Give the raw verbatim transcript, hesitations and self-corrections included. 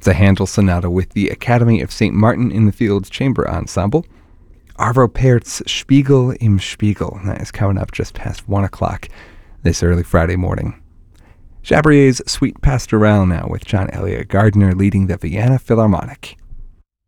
the Handel Sonata with the Academy of Saint Martin in the Fields Chamber Ensemble. Arvo Pärt's Spiegel im Spiegel. That is coming up just past one o'clock this early Friday morning. Chabrier's Suite Pastorale now with John Elliott Gardner leading the Vienna Philharmonic.